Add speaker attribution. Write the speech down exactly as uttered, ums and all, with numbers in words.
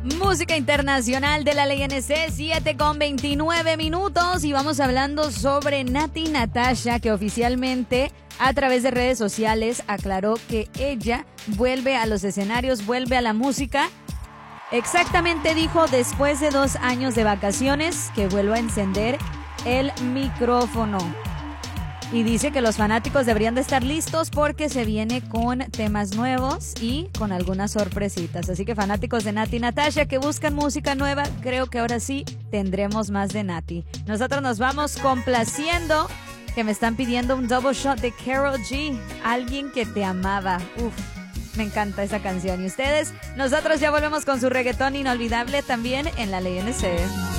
Speaker 1: Música internacional de la L N C, siete con veintinueve minutos, y vamos hablando sobre Natti Natasha, que oficialmente a través de redes sociales aclaró que ella vuelve a los escenarios, vuelve a la música. Exactamente dijo, después de dos años de vacaciones, que vuelva a encender el micrófono. Y dice que los fanáticos deberían de estar listos porque se viene con temas nuevos y con algunas sorpresitas. Así que fanáticos de Natti Natasha que buscan música nueva, creo que ahora sí tendremos más de Natti. Nosotros nos vamos complaciendo, que me están pidiendo un double shot de Karol G, Alguien que te amaba. Uf, me encanta esa canción. Y ustedes, nosotros ya volvemos con su reggaetón inolvidable también en la L N C.